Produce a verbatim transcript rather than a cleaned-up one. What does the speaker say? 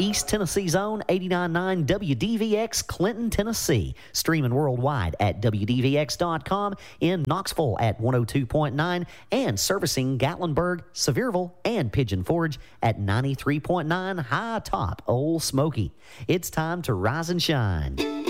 East Tennessee's own eighty-nine point nine W D V X Clinton, Tennessee. Streaming worldwide at W D V X dot com, in Knoxville at one oh two point nine, and servicing Gatlinburg, Sevierville, and Pigeon Forge at ninety-three point nine High Top Old Smoky. It's time to rise and shine.